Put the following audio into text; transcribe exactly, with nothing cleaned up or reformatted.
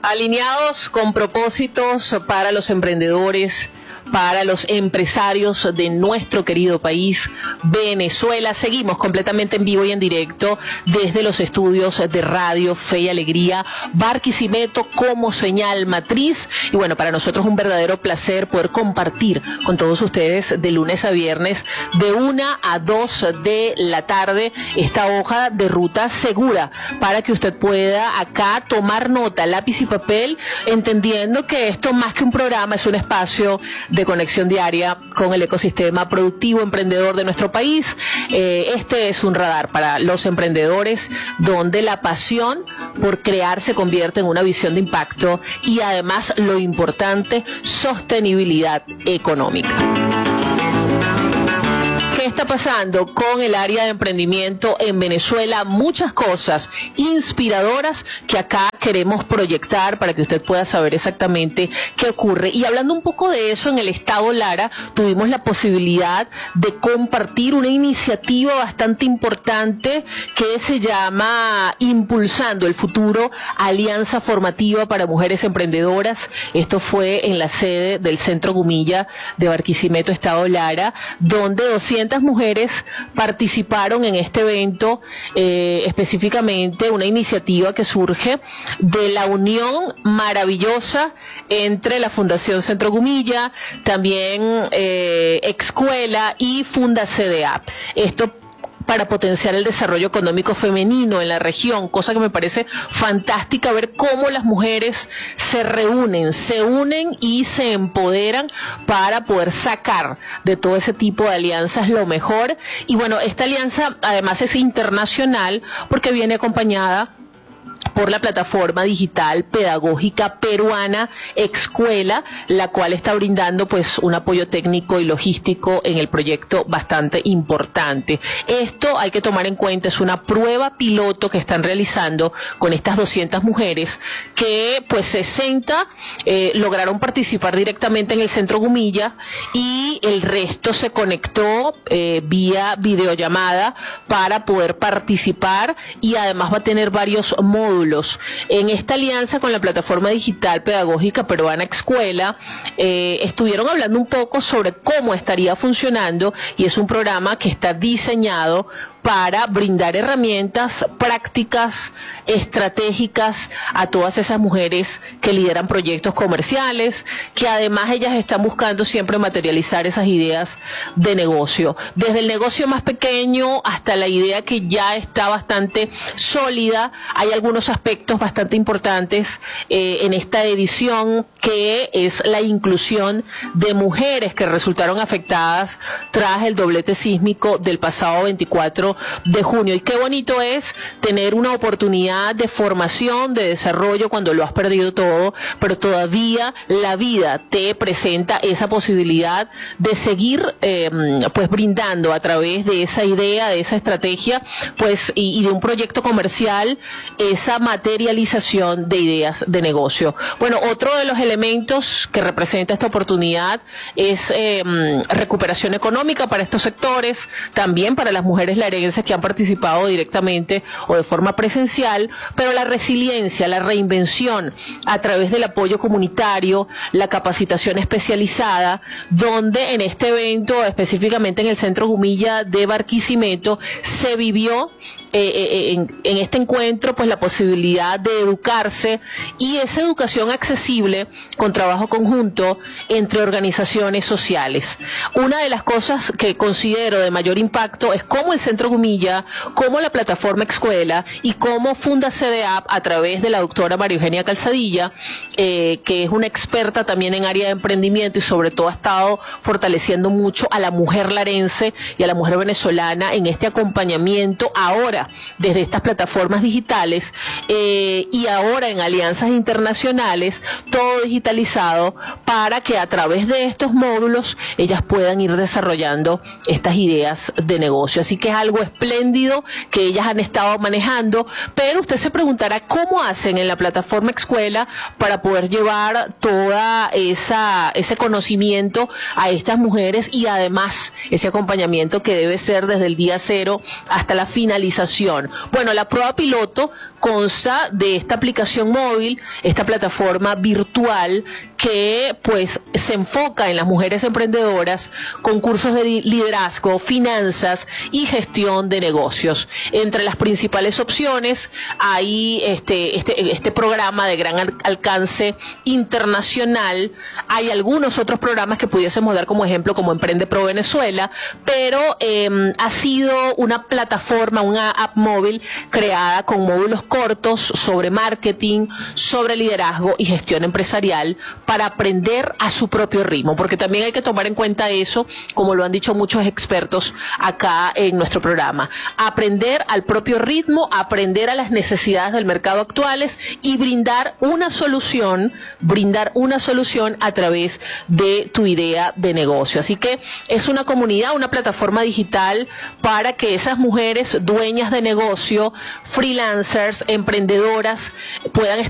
Alineados con propósitos para los emprendedores, para los empresarios de nuestro querido país, Venezuela. Seguimos completamente en vivo y en directo desde los estudios de Radio Fe y Alegría, Barquisimeto como señal matriz. Y bueno, para nosotros un verdadero placer poder compartir con todos ustedes de lunes a viernes de una a dos de la tarde esta hoja de ruta segura para que usted pueda acá tomar nota, lápiz y papel, entendiendo que esto más que un programa es un espacio de conexión diaria con el ecosistema productivo emprendedor de nuestro país. Eh, este es un radar para los emprendedores donde la pasión por crear se convierte en una visión de impacto y además lo importante, sostenibilidad económica. ¿Qué está pasando con el área de emprendimiento en Venezuela? Muchas cosas inspiradoras que acá queremos proyectar para que usted pueda saber exactamente qué ocurre. Y hablando un poco de eso, en el estado Lara tuvimos la posibilidad de compartir una iniciativa bastante importante que se llama Impulsando el Futuro, Alianza Formativa para Mujeres Emprendedoras. Esto fue en la sede del Centro Gumilla de Barquisimeto, estado Lara, donde doscientas mujeres participaron en este evento, eh, específicamente una iniciativa que surge de la unión maravillosa entre la Fundación Centro Gumilla, también eh, Excuela y Funda C D A. Esto para potenciar el desarrollo económico femenino en la región, cosa que me parece fantástica ver cómo las mujeres se reúnen, se unen y se empoderan para poder sacar de todo ese tipo de alianzas lo mejor. Y bueno, esta alianza además es internacional porque viene acompañada por la plataforma digital pedagógica peruana Excuela, la cual está brindando pues un apoyo técnico y logístico en el proyecto bastante importante. Esto hay que tomar en cuenta, es una prueba piloto que están realizando con estas doscientas mujeres que pues sesenta eh, lograron participar directamente en el Centro Gumilla y el resto se conectó eh, vía videollamada para poder participar y además va a tener varios módulos. En esta alianza con la plataforma digital pedagógica peruana Excuela, eh, estuvieron hablando un poco sobre cómo estaría funcionando y es un programa que está diseñado para brindar herramientas prácticas, estratégicas a todas esas mujeres que lideran proyectos comerciales, que además ellas están buscando siempre materializar esas ideas de negocio. Desde el negocio más pequeño hasta la idea que ya está bastante sólida, hay algunos aspectos bastante importantes eh, en esta edición, que es la inclusión de mujeres que resultaron afectadas tras el doblete sísmico del pasado veinticuatro de junio. Y qué bonito es tener una oportunidad de formación, de desarrollo cuando lo has perdido todo, pero todavía la vida te presenta esa posibilidad de seguir eh, pues brindando a través de esa idea, de esa estrategia, pues y, y de un proyecto comercial, esa materialización de ideas de negocio. Bueno, otro de los elementos que representa esta oportunidad es eh, recuperación económica para estos sectores, también para las mujeres larenses que han participado directamente o de forma presencial, pero la resiliencia, la reinvención a través del apoyo comunitario, la capacitación especializada, donde en este evento, específicamente en el Centro Gumilla de Barquisimeto, se vivió eh, en, en este encuentro pues la posibilidad de educarse y esa educación accesible con trabajo conjunto entre organizaciones sociales. Una de las cosas que considero de mayor impacto es cómo el Centro Gumilla, cómo la plataforma Excuela y cómo Funda C D A a través de la doctora María Eugenia Calzadilla, eh, que es una experta también en área de emprendimiento y sobre todo ha estado fortaleciendo mucho a la mujer larense y a la mujer venezolana en este acompañamiento ahora desde estas plataformas digitales eh, y ahora en alianzas internacionales, todo digitalizado para que a través de estos módulos ellas puedan ir desarrollando estas ideas de negocio. Así que es algo espléndido que ellas han estado manejando, pero usted se preguntará cómo hacen en la plataforma Excuela para poder llevar toda esa ese conocimiento a estas mujeres y además ese acompañamiento que debe ser desde el día cero hasta la finalización. Bueno, la prueba piloto con consta de esta aplicación móvil, esta plataforma virtual que pues se enfoca en las mujeres emprendedoras con cursos de liderazgo, finanzas y gestión de negocios. Entre las principales opciones hay este, este, este programa de gran al alcance internacional. Hay algunos otros programas que pudiésemos dar como ejemplo, como Emprende Pro Venezuela, pero eh, ha sido una plataforma, una app móvil creada con módulos cortos sobre marketing, sobre liderazgo y gestión empresarial para aprender a su propio ritmo, porque también hay que tomar en cuenta eso, como lo han dicho muchos expertos acá en nuestro programa. Aprender al propio ritmo, aprender a las necesidades del mercado actuales y brindar una solución, brindar una solución a través de tu idea de negocio. Así que es una comunidad, una plataforma digital para que esas mujeres dueñas de negocio, freelancers, emprendedoras, puedan